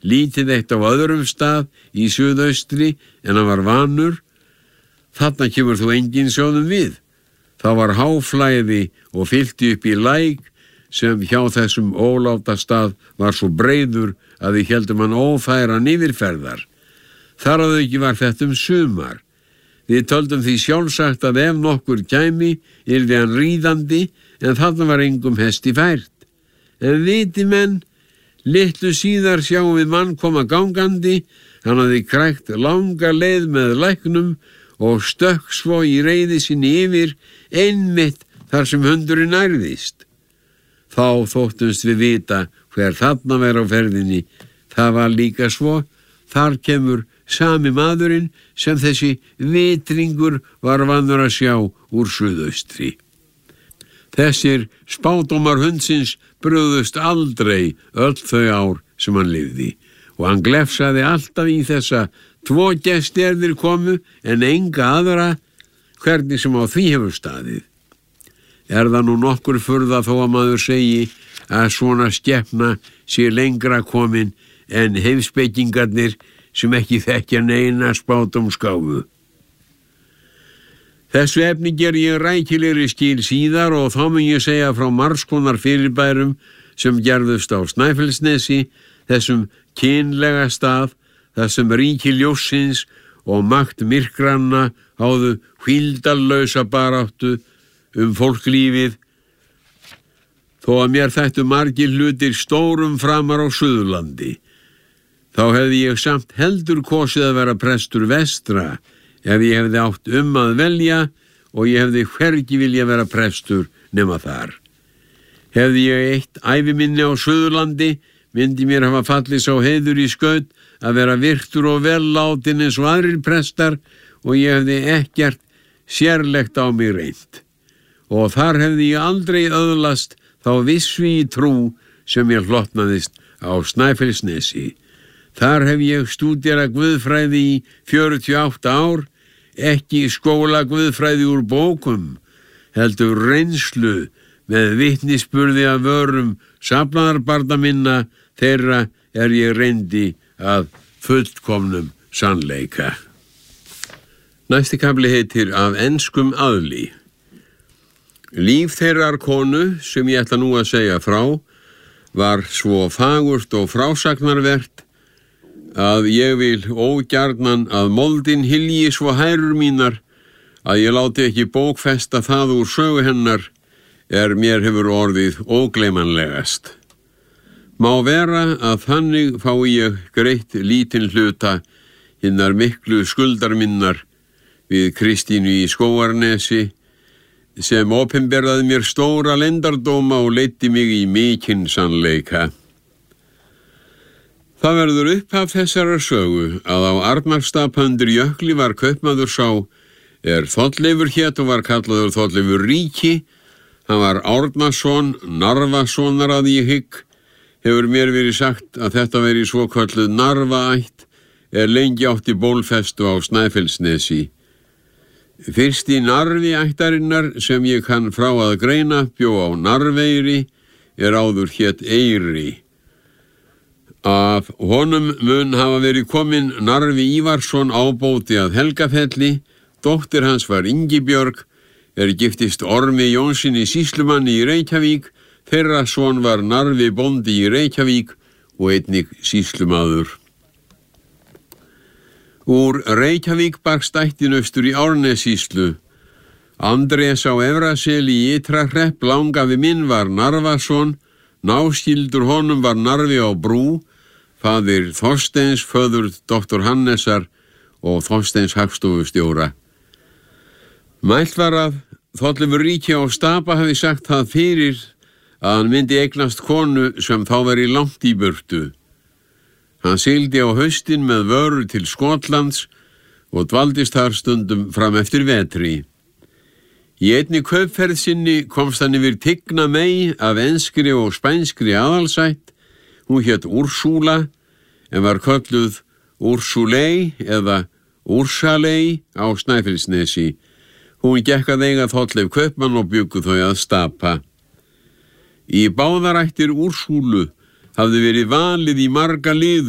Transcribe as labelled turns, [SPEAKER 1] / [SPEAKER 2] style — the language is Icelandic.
[SPEAKER 1] lítið eitt á öðrum stað í suðaustri en hann var vanur. Þarna kemur þú engin sjóðum við. Það var háflæði og fyllti upp í læk sem hjá þessum óláta stað var svo breiður að við héldum hann ófæran yfirferðar. Þar að auki var þetta sumar. Við töldum því sjálfsagt að ef nokkur kæmi, yrði hann ríðandi, en þarna var engum hesti fært. En viti menn, litlu síðar sjáum við mann koma gangandi, hann hafði krækt langa leið með læknum og stökk svo í reiði sinni yfir, einmitt þar sem hundurinn nærðist. Þá þóttumst við vita hver þarna væri á ferðinni. Það var líka svo, þar kemur sami maðurinn sem þessi vitringur var vanur að sjá úr suðaustri. Þessir spádómar hundsins brugðust aldrei öll þau ár sem hann lifði og hann glefsaði alltaf í þessa 2 gesti þeir komu en enga aðra, hvernig sem á því hefur staðið. Er það nú nokkur furða þó að maður segi að svona skepna sé lengra komin en heimspekingarnir sem ekki þekkja neina spádómsgáfu. Þessu efni ger ég rækilegri skil síðar og þá mun ég segja frá margskonar fyrirbærum sem gerðust á Snæfellsnesi, þessum kynlega stað, þessum ríki ljóssins og makt myrkranna háðu hvíldalausa baráttu fólklífið, þó að mér þættu margir hlutir stórum framar á Suðurlandi. Þá hefði ég samt heldur kosið að vera prestur vestra ef ég hefði átt að velja og ég hefði hvergi vilja vera prestur nema þar. Hefði ég eitt æviminni á Suðurlandi, myndi mér hafa fallið sá heiður í skaut að vera virtur og vellátin eins og aðrir prestar og ég hefði ekkert sérlegt á mig reynt. Og þar hefði ég aldrei öðlast þá vissu í trú sem ég hlotnaðist á Snæfellsnesi. Þar hef ég stúderað guðfræði í 48 ár, ekki skóla guðfræði úr bókum, heldur reynslu með vitnisburði af vörum safnaðarbarna minna, þeirra ég reyndi að fullkomnum sannleika. Næsti kafli heitir Af enskum aðli. Líf þeirrar konu sem ég ætla nú að segja frá var svo fagurt og frásagnarvert að ég vil ógjarnan að moldin hylji svo hærur mínar að ég láti ekki bókfesta það úr sögu hennar mér hefur orðið ógleymanlegast. Má vera að þannig fái ég greitt lítinn hluta hinnar miklu skuldar minnar við Kristínu í Skógarnesi sem opinberaði mér stóra leyndardóma og leiddi mig í mikinn sannleika. Það verður upphaf þessarar sögu að á Arnarstapa undir jökli var kaupmaður sá Þorleifur hét og var kallaður Þorleifur ríki. Hann var Árnason, Narfasonar að ég hygg. Hefur mér verið sagt að þetta veri svokölluð Narfaætt lengi átti bólfestu á Snæfellsnesi. Fyrsti Narfi ættarinnar sem ég kann frá að greina bjó á Narveyri áður hét Eyri. Af honum mun hafa verið kominn Narfi Ívarsson ábóti að Helgafelli, dóttir hans var Ingibjörg, giftist Ormi Jónsinni sýslumanni í Reykjavík, þeirra son var Narfi bóndi í Reykjavík og einnig sýslumaður. Úr Reykjavík barst ættin austur í Árnessýslu. Andrés á Efraseli í Ytra-Hrepp langafi minn var Narfason, náskyldur honum var Narfi á Brú, faðir Þorsteins, föður doktor Hannesar og Þorsteins hagstofustjóra. Mælt var að Þorleifur ríki á Stapa hafi sagt það fyrir að hann myndi eignast konu sem þá veri langt í burtu. Hann sigldi á haustin með vörur til Skotlands og dvaldist þar stundum fram eftir vetri. Í einni kaupferð sinni komst hann yfir Tigna mey af enskri og spænskri aðalsætt. Hún hét Úrsúla en var kölluð Úrsúlei eða Úrsalei á Snæfellsnesi. Hún gekk að eiga Þorleif kaupmann og bjuggu þau að Stapa. Í báðarættir Úrsúlu hafði verið valið í marga liði